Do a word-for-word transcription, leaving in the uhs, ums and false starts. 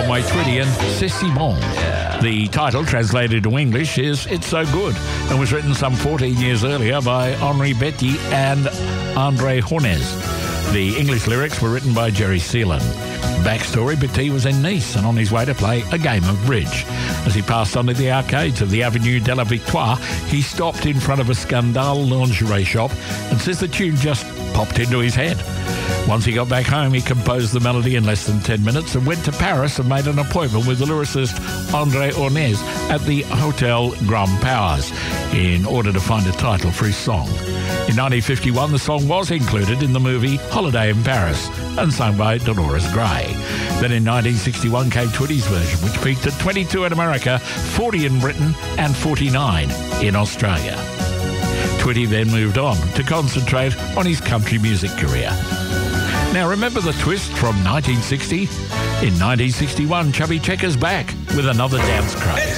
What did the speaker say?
Conway Twitty and C'est Si Bon. The title, translated to English, is It's So Good, and was written some fourteen years earlier by Henri Betty and Andre Hornez. The English lyrics were written by Jerry Seelan. Backstory, Betty was in Nice and on his way to play a game of bridge. As he passed on to the arcades of the Avenue de la Victoire, he stopped in front of a Scandale lingerie shop and says the tune just popped into his head. Once he got back home, he composed the melody in less than ten minutes and went to Paris and made an appointment with the lyricist Andre Hornez at the Hotel Grand Powers in order to find a title for his song. In nineteen fifty-one, the song was included in the movie Holiday in Paris and sung by Dolores Gray. Then in nineteen sixty-one came Twitty's version, which peaked at twenty-two in America, forty in Britain and forty-nine in Australia. Twitty then moved on to concentrate on his country music career. Now remember the twist from nineteen sixty? In nineteen sixty-one, Chubby Checker's back with another dance craze.